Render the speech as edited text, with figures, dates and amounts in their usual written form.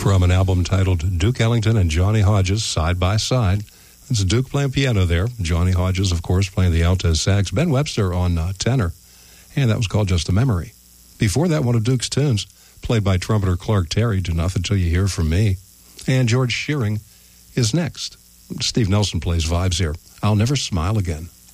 from an album titled Duke Ellington and Johnny Hodges Side by Side. It's Duke playing piano there. Johnny Hodges, of course, playing the alto sax. Ben Webster on tenor. And that was called Just a Memory. Before that, one of Duke's tunes, played by trumpeter Clark Terry, Do Nothing Till You Hear From Me. And George Shearing is next. Steve Nelson plays vibes here. I'll Never Smile Again.